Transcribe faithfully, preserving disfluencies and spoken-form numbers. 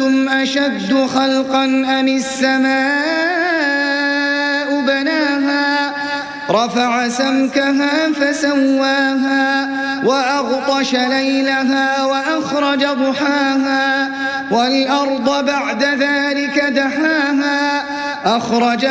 أأنتم أشد خلقا أم السماء بناها رفع سمكها فسواها وأغطش ليلها وأخرج ضحاها والأرض بعد ذلك دحاها أخرج